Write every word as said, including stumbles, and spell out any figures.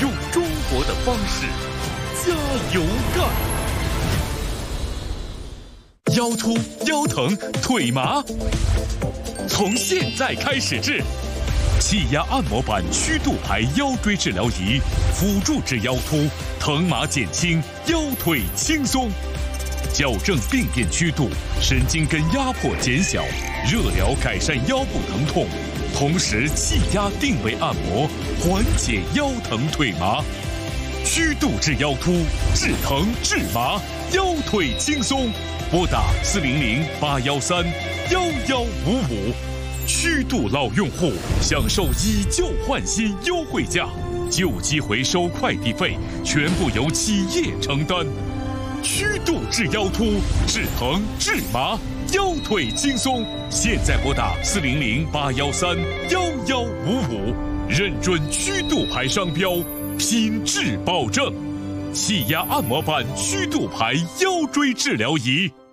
用中国的方式加油干。腰突、腰疼、腿麻，从现在开始治。气压按摩板曲度牌腰椎治疗仪，辅助治腰突，疼麻减轻，腰腿轻松。矫正病变曲度，神经根压迫减小，热疗改善腰部疼痛，同时气压定位按摩，缓解腰疼腿麻。曲度治腰突，治疼治麻，腰腿轻松。拨打四零零八幺三幺幺五五。曲度老用户享受以旧换新优惠价，旧机回收快递费全部由企业承担。曲度治腰突，治疼治麻，腰腿轻松。现在拨打四零零八幺三幺幺五五，认准曲度牌商标，品质保证。气压按摩板曲度牌腰椎治疗仪。